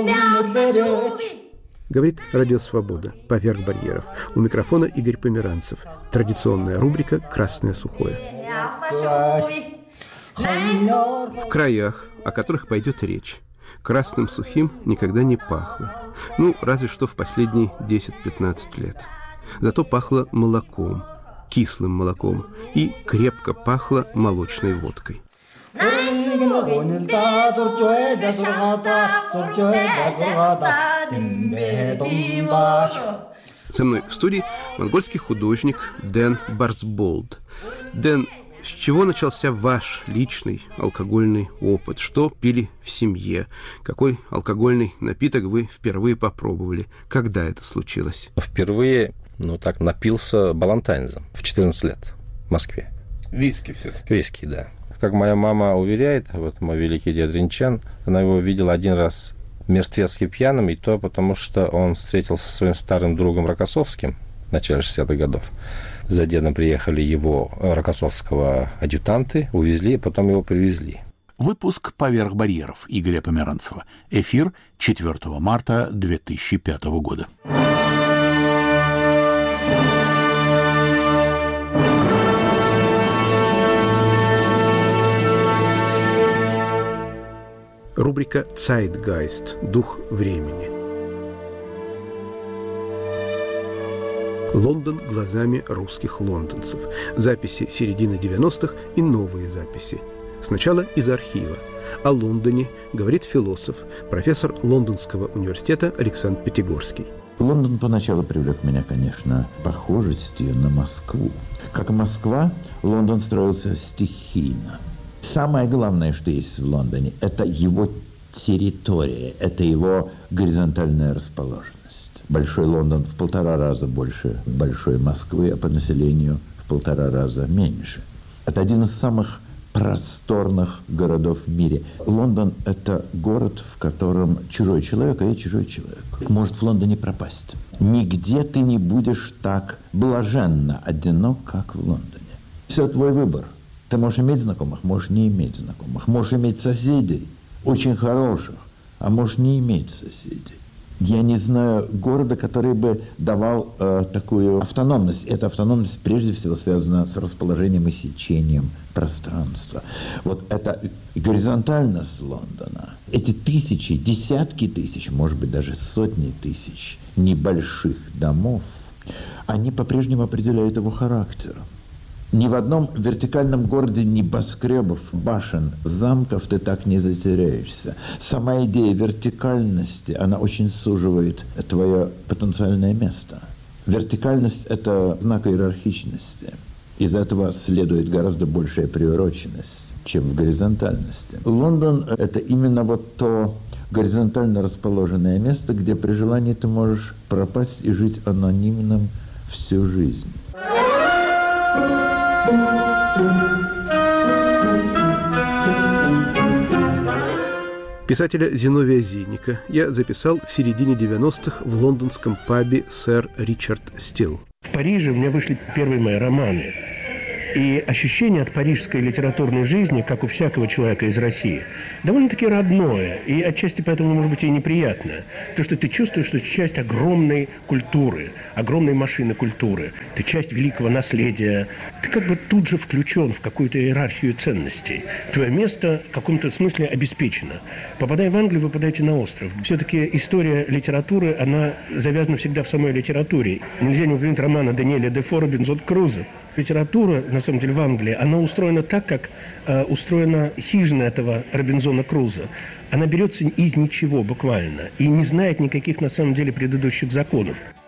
Говорит Радио Свобода. Поверх барьеров. У микрофона Игорь Померанцев. Традиционная рубрика «Красное сухое». В краях, о которых пойдет речь, красным сухим никогда не пахло. Ну, разве что в последние 10-15 лет. Зато пахло молоком, кислым молоком, и крепко пахло молочной водкой. Со мной в студии монгольский художник Дэн Барсболд. Дэн, с чего начался ваш личный алкогольный опыт? Что пили в семье? Какой алкогольный напиток вы впервые попробовали? Когда это случилось? Впервые, напился балантайнзом в 14 лет в Москве. Виски все-таки? Виски, да. Как моя мама уверяет, мой великий дед Ринчан, она его видела один раз мертвецки пьяным, и то потому, что он встретился со своим старым другом Рокоссовским в начале 60-х годов. За дедом приехали его рокоссовского адъютанты, увезли, а потом его привезли. Выпуск «Поверх барьеров» Игоря Померанцева. Эфир 4 марта 2005 года. Рубрика «Zeitgeist» – «Дух времени». Лондон глазами русских лондонцев. Записи середины 90-х и новые записи. Сначала из архива. О Лондоне говорит философ, профессор Лондонского университета Александр Пятигорский. Лондон поначалу привлек меня, конечно, похожестью на Москву. Как Москва, Лондон строился стихийно. Самое главное, что есть в Лондоне, это его территория, это его горизонтальная расположенность. Большой Лондон в 1,5 раза больше большой Москвы, а по населению в 1,5 раза меньше. Это один из самых просторных городов в мире. Лондон – это город, в котором чужой человек, а я чужой человек. Может в Лондоне пропасть. Нигде ты не будешь так блаженно одинок, как в Лондоне. Все твой выбор. Ты можешь иметь знакомых, можешь не иметь знакомых. Можешь иметь соседей, очень хороших, а можешь не иметь соседей. Я не знаю города, который бы давал такую автономность. Эта автономность прежде всего связана с расположением и сечением пространства. Вот это горизонтальность Лондона, эти тысячи, десятки тысяч, может быть, даже сотни тысяч небольших домов, они по-прежнему определяют его характер. Ни в одном вертикальном городе небоскребов, башен, замков ты так не затеряешься. Сама идея вертикальности, она очень суживает твое потенциальное место. Вертикальность – это знак иерархичности. Из этого следует гораздо большая приуроченность, чем в горизонтальности. Лондон – это именно вот то горизонтально расположенное место, где при желании ты можешь пропасть и жить анонимным всю жизнь. Писателя Зиновия Зинника я записал в середине 90-х в лондонском пабе «Сэр Ричард Стилл». В Париже у меня вышли первые мои романы. И ощущение от парижской литературной жизни, как у всякого человека из России, довольно-таки родное. И отчасти поэтому, может быть, и неприятное. Потому что ты чувствуешь, что ты часть огромной культуры, огромной машины культуры. Ты часть великого наследия. Ты как бы тут же включен в какую-то иерархию ценностей. Твое место в каком-то смысле обеспечено. Попадая в Англию, вы попадаете на остров. Все-таки история литературы, она завязана всегда в самой литературе. Нельзя не упомянуть романа Даниэля Дефо «Робинзон Крузо». Литература, на самом деле, в Англии, она устроена так, как устроена хижина этого Робинзона Крузо. Она берется из ничего буквально и не знает никаких, на самом деле, предыдущих законов.